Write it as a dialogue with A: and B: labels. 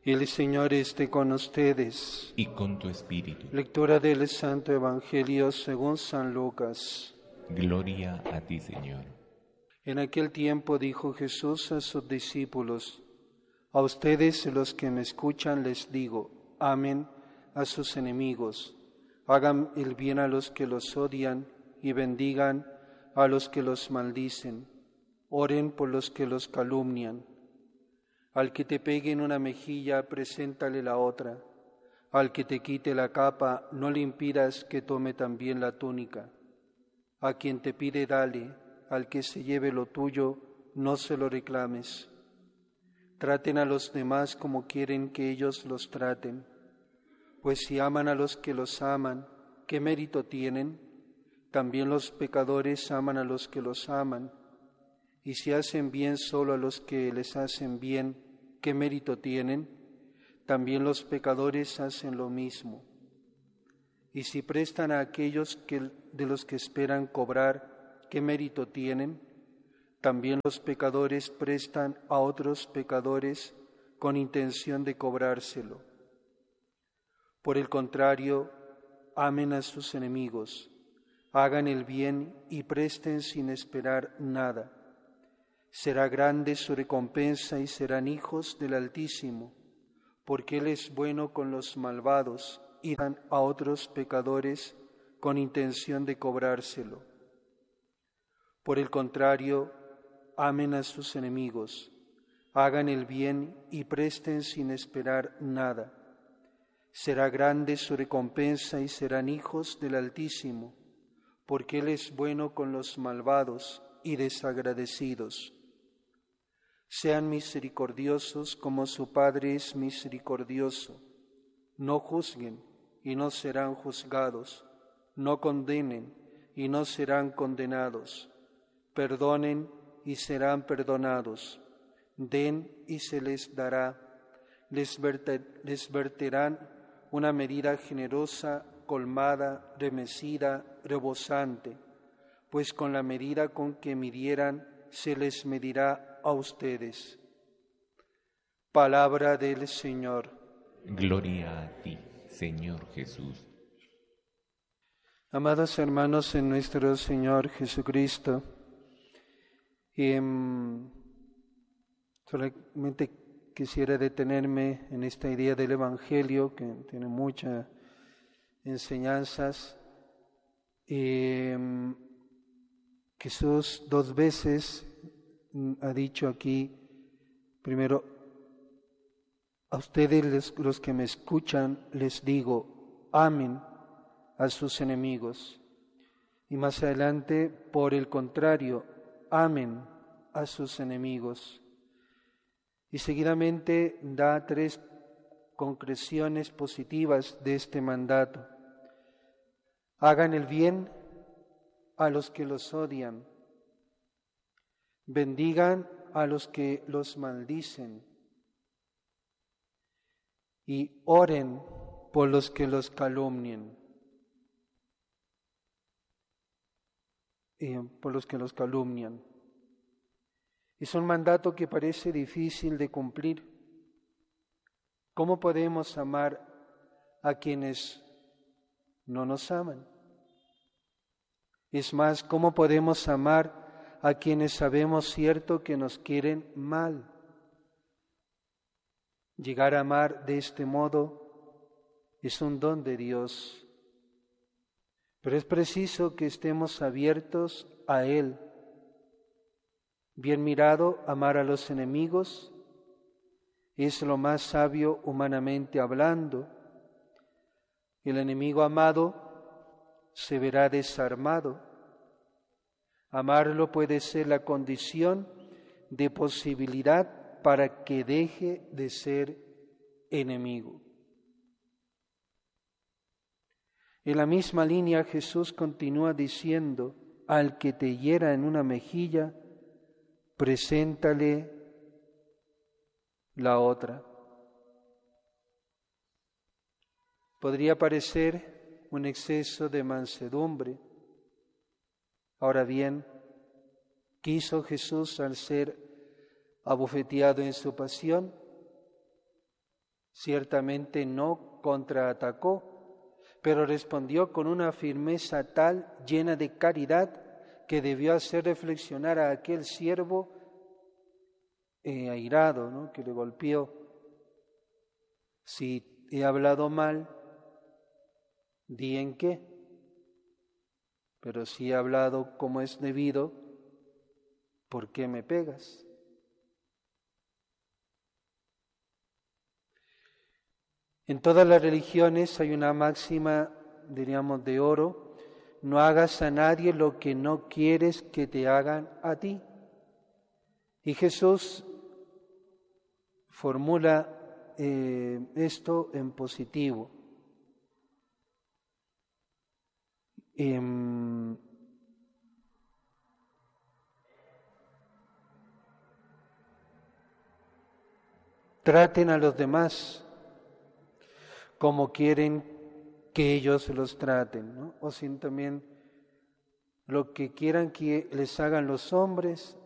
A: El Señor esté con ustedes.
B: Y con tu espíritu.
A: Lectura del Santo Evangelio según San Lucas.
B: Gloria a ti, Señor.
A: En aquel tiempo dijo Jesús a sus discípulos: A ustedes los que me escuchan les digo, amen a sus enemigos, hagan el bien a los que los odian y bendigan a los que los maldicen, oren por los que los calumnian. Al que te pegue en una mejilla, preséntale la otra. Al que te quite la capa, no le impidas que tome también la túnica. A quien te pide, dale. Al que se lleve lo tuyo, no se lo reclames. Traten a los demás como quieren que ellos los traten. Pues si aman a los que los aman, ¿qué mérito tienen? También los pecadores aman a los que los aman. Y si hacen bien solo a los que les hacen bien, ¿qué mérito tienen? También los pecadores hacen lo mismo. Y si prestan a aquellos de los que esperan cobrar, ¿qué mérito tienen? También los pecadores prestan a otros pecadores con intención de cobrárselo. Por el contrario, amen a sus enemigos, hagan el bien y presten sin esperar nada. Será grande su recompensa y serán hijos del Altísimo, porque Él es bueno con los malvados y dan a otros pecadores con intención de cobrárselo. Por el contrario, amen a sus enemigos, hagan el bien y presten sin esperar nada. Será grande su recompensa y serán hijos del Altísimo, porque Él es bueno con los malvados y desagradecidos. Sean misericordiosos como su Padre es misericordioso. No juzguen y no serán juzgados. No condenen y no serán condenados. Perdonen y serán perdonados. Den y se les dará. Les verterán una medida generosa, colmada, remecida, rebosante, pues con la medida con que midieran se les medirá a ustedes. Palabra del Señor.
B: Gloria a ti, Señor Jesús.
A: Amados hermanos en nuestro Señor Jesucristo, solamente quisiera detenerme en esta idea del Evangelio, que tiene muchas enseñanzas. Jesús 2 veces ha dicho aquí, primero, a ustedes los que me escuchan les digo, amen a sus enemigos. Y más adelante, por el contrario, amen a sus enemigos. Y seguidamente da 3 concreciones positivas de este mandato. Hagan el bien a los que los odian. Bendigan a los que los maldicen y oren por los que los calumnien. Es un mandato que parece difícil de cumplir. ¿Cómo podemos amar a quienes no nos aman? Es más, ¿cómo podemos amar a quienes sabemos cierto que nos quieren mal? Llegar a amar de este modo es un don de Dios, pero es preciso que estemos abiertos a Él. Bien mirado, amar a los enemigos es lo más sabio humanamente hablando. El enemigo amado se verá desarmado. Amarlo puede ser la condición de posibilidad para que deje de ser enemigo. En la misma línea Jesús continúa diciendo, al que te hiera en una mejilla, preséntale la otra. Podría parecer un exceso de mansedumbre. Ahora bien, ¿quiso Jesús al ser abofeteado en su pasión? Ciertamente no contraatacó, pero respondió con una firmeza tal, llena de caridad, que debió hacer reflexionar a aquel siervo airado, ¿no?, que le golpeó. Si he hablado mal, di en qué. Pero si he hablado como es debido, ¿por qué me pegas? En todas las religiones hay una máxima, diríamos, de oro: no hagas a nadie lo que no quieres que te hagan a ti. Y Jesús formula esto en positivo. Traten a los demás como quieren que ellos los traten, ¿no? O si también lo que quieran que les hagan los hombres,